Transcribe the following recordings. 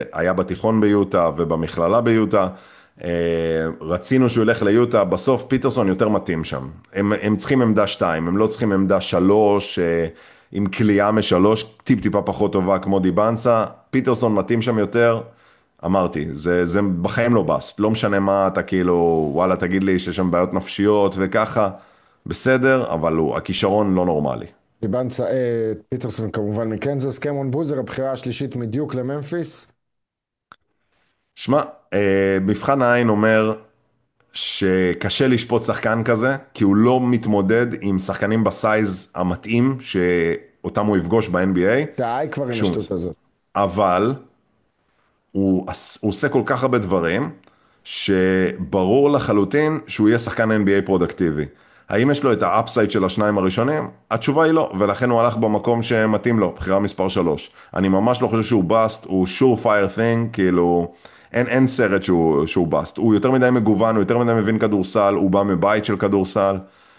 היה בתיכון ביוטה ובמכללה ביוטה. רצינו שהוא ילך ליוטה, בסוף פיטרסון יותר מתאים שם. הם צריכים עמדה 2, הם לא צריכים עמדה 3, עם קליעה מ3, טיפה פחות טובה כמו דיבנסה. פיטרסון מתאים שם יותר. אמרתי, זה בחיים לא בסט, לא משנה מה אתה כאילו, וואלה תגיד לי שיש שם בעיות נפשיות וככה, בסדר, אבל הכישרון לא נורמלי. ליבנצה, פיטרסון כמובן מקנזס, קמרון בוזר, הבחירה השלישית מדיוק לממפיס. שמע, מבחן העין אומר שקשה לשפוט שחקן כזה, כי הוא לא מתמודד עם שחקנים בסייז המתאים שאותם הוא יפגוש ב-NBA. די כבר עם כשהוא... השטות הזאת. אבל הוא עושה כל כך הרבה דברים, שברור לחלוטין שהוא יהיה שחקן NBA פרודקטיבי. האם יש לו את האפסייד של השניים הראשונים? התשובה היא לא, ולכן הוא הלך במקום שמתאים לו, בחירה מספר 3. אני ממש לא חושב שהוא באסט, הוא sure fire thing, כאילו, אין סרט שהוא באסט. הוא יותר מדי מגוון, הוא יותר מדי מבין כדורסל, הוא בא מבית של כדורסל,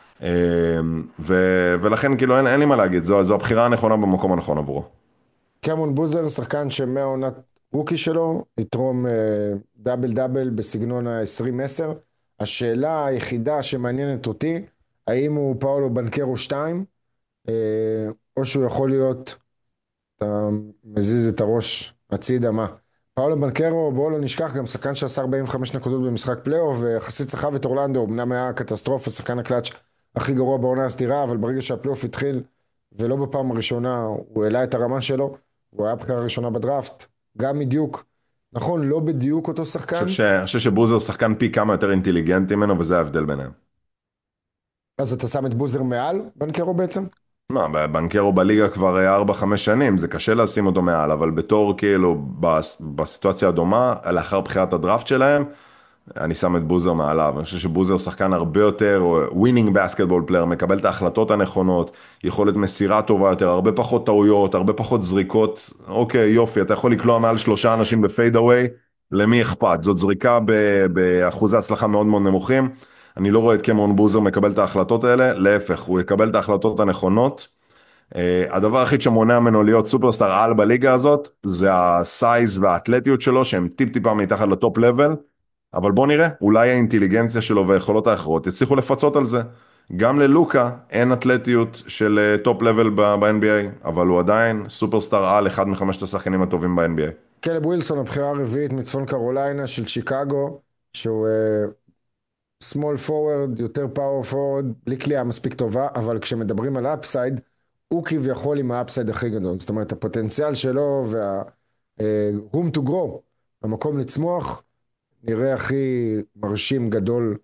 ולכן כאילו אין לי מה להגיד, זו הבחירה הנכונה במקום הנכון עבורו. קמרון בוזר, שחקן שמהעונת רוקי שלו, יתרום דאבל דאבל בסגנון ה-20-10. השאלה היחידה שמעניינת אותי, האם הוא פאולו בנקרו 2, או שהוא יכול להיות, אתה מזיז את הראש הצידה, מה? פאולו בנקרו, בואו לא נשכח, גם שחקן שעשה 45 נקודות במשחק פלייאוף, ויחסית סחב את אורלנדו, אמנם היה קטסטרופה, שחקן הקלאץ' הכי גרוע בעונה הסדירה, אבל ברגע שהפלייאוף התחיל, ולא בפעם הראשונה, הוא העלה את הרמה שלו, הוא היה הבחירה הראשונה בדראפט, גם מדיוק, נכון, לא בדיוק אותו שחקן, אני חושב שבוזר שחקן פי כמה יותר אינטליגנטי ממנו, וזה ההבדל ביניהם. אז אתה שם את בוזר מעל בנקרו בעצם? מה, בנקרו בליגה כבר 4-5 שנים, זה קשה לשים אותו מעל, אבל בתור כאילו בסיטואציה הדומה, לאחר בחירת הדראפט שלהם, אני שם את בוזר מעליו. אני חושב שבוזר שחקן הרבה יותר ווינינג בסקטבול פלייר, מקבל את ההחלטות הנכונות, יכולת מסירה טובה יותר, הרבה פחות טעויות, הרבה פחות זריקות. אוקיי, יופי, אתה יכול לקלוע מעל 3 אנשים בפייד אווי, למי אכפת? זאת זריקה באחוזי הצלחה מאוד מאוד נמוכים. אני לא רואה את קמרון בוזר מקבל את ההחלטות האלה, להפך, הוא יקבל את ההחלטות הנכונות. הדבר היחיד שמונע ממנו להיות סופרסטאר על בליגה הזאת, זה הסייז והאתלטיות שלו, שהם טיפה מתחת לטופ לבל, אבל בוא נראה, אולי האינטליגנציה שלו והיכולות האחרות יצליחו לפצות על זה. גם ללוקה אין אתלטיות של טופ לבל ב-NBA, אבל הוא עדיין סופרסטאר על, אחד מחמשת השחקנים הטובים ב-NBA. קלב ווילסון, הבחירה הרביעית מצפון קרוליינה של שיקגו, שהוא small forward, יותר power forward, בלי קליעה מספיק טובה, אבל כשמדברים על אפסייד, הוא כביכול עם האפסייד הכי גדול. זאת אומרת, הפוטנציאל שלו room to grow, המקום לצמוח, נראה הכי מרשים, גדול,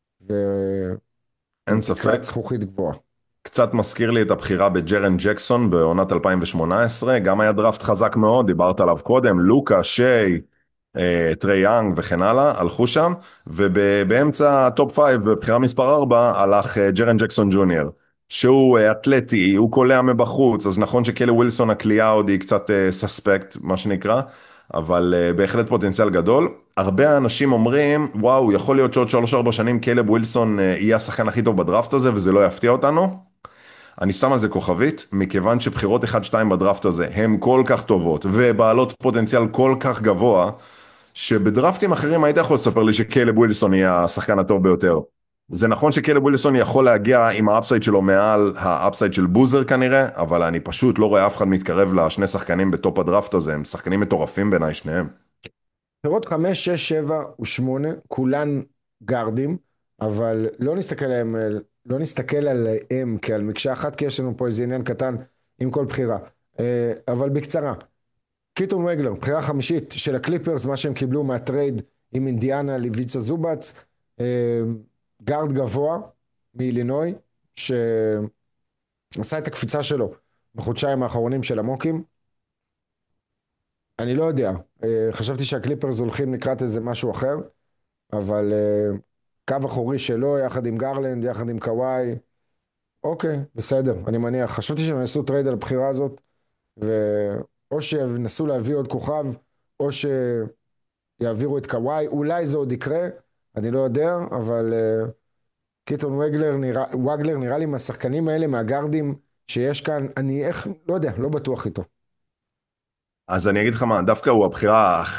ועם אין תקרת ספק. זכוכית גבוהה. קצת מזכיר לי את הבחירה בג'רן ג'קסון בעונת 2018, גם היה דראפט חזק מאוד, דיברת עליו קודם, לוקה, שיי, טרי יאנג וכן הלאה, הלכו שם, ובאמצע הטופ 5, בבחירה מספר 4, הלך ג'רן ג'קסון ג'וניור, שהוא אתלטי, הוא קולע מבחוץ, אז נכון שקלי ווילסון הקליעה עוד היא קצת סספקט, מה שנקרא, אבל בהחלט פוטנציאל גדול. הרבה אנשים אומרים, וואו, יכול להיות שעוד 3-4 שנים קלב ווילסון יהיה השחקן הכי טוב בדראפט הזה, וזה לא יפתיע אותנו. אני שם על זה כוכבית, מכיוון שבחירות 1-2 בדראפט הזה הן כל כך טובות, ובעלות פוטנציאל כל כך גבוה, שבדראפטים אחרים היית יכול לספר לי שקלב ווילסון יהיה השחקן הטוב ביותר. זה נכון שקלב ווילסון יכול להגיע עם האפסייד שלו מעל האפסייד של בוזר כנראה, אבל אני פשוט לא רואה אף אחד מתקרב לשני שחקנים בטופ הדראפט הזה, הם שחקנים מטורפים בעיניי שניהם. פירות 5, 6, 7 ו-8, כולן גארדים, אבל לא נסתכל עליהם כעל מקשה אחת, כי יש לנו פה איזה עניין קטן עם כל בחירה. אבל בקצרה, קיטון וגלר, בחירה חמישית של הקליפרס, מה שהם קיבלו מהטרייד עם אינדיאנה ליביצה זובץ, גארד גבוה מאילינוי, שעשה את הקפיצה שלו בחודשיים האחרונים של המוקים. אני לא יודע, חשבתי שהקליפרס הולכים לקראת איזה משהו אחר, אבל קו אחורי שלו יחד עם גרלנד, יחד עם קוואי, אוקיי, בסדר, אני מניח. חשבתי שהם יעשו טרייד על הבחירה הזאת, ואו שינסו להביא עוד כוכב, או שיעבירו את קוואי, אולי זה עוד יקרה, אני לא יודע, אבל קיטון וגלר נראה לי מהשחקנים האלה, מהגארדים שיש כאן, אני איך, לא יודע, לא בטוח איתו. אז אני אגיד לך מה, דווקא הוא הבחירה